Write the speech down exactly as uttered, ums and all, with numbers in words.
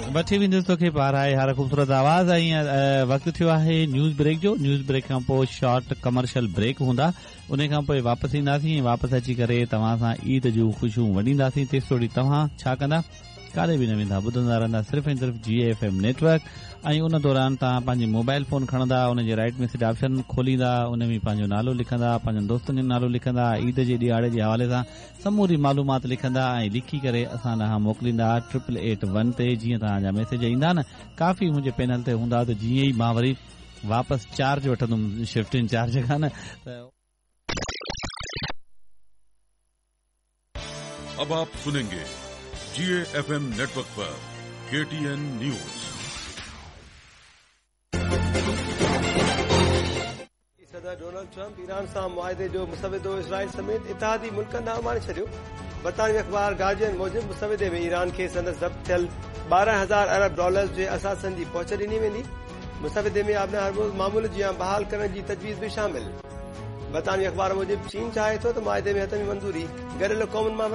वठी वेंदुसि तोखे पाराए हर ख़ूबसूरत आवाज़ आई वक़्तु थियो आहे न्यूज़ ब्रेक जो। न्यूज़ ब्रेक खां पोइ शॉर्ट कमर्शियल ब्रेक हूंदा, उन खां पोइ वापसि ईंदासीं। वापसि अची करे तव्हां सां ईद जूं ख़ुशियूं वंडींदासीं। तेसितोड़ी तव्हां छा कंदा, काॾे बि न वेंदा, ॿुधंदा रहंदा सिर्फ़ु ऐं सिर्फ़ु जी एफ एम नेटवर्क। ऐं उन दौरान तव्हां पंहिंजी मोबाइल फोन खणंदा, उन जे राइट मैसेज ऑप्शन खोलींदा, उन में पंहिंजो नालो लिखंदा, पंहिंजनि दोस्तनि जो नालो लिखंदा, ईद जे ॾियारे जे हवाले सां समूरी मालूमात लिखंदा ऐं लिखी करे असां ॾांहुं मोकिलींदा ट्रिपल एट वन ते। जीअं तव्हांजा मैसेज ईंदा न, काफ़ी मुंहिंजे पैनल ते हूंदा, त जीअं ई मां वरी वापसि चार्ज वठंदुमि, शिफ्ट इन चार्ज खां न त। अब आप सुनेंगे जी एफ एम नेटवर्क पर के टी एन न्यूज। सदर डोनाल्ड ट्रंप ईरान सां मुआहदे जो मुसविदो इसराइल समेत इतिहादी मुल्कनि ॾांहुं माणे छॾियो। बरतानवी अख़बार गार्जियन मूजिबि मुसविदे में ईरान खे संदसि ज़ब्त थियल ॿारहं हज़ार अरब डॉलर्स जे असासनि जी पहुच ॾिनी वेंदी। मुसविदे में आबना हरमुज़ मामूल जी बहाल करण जी तजवीज़ बि शामिल। बरतानवी अख़बार मूजिबि चीन चाहे थो त मुआहदे में हथमी मंज़ूरी गॾियल क़ौमुनि मां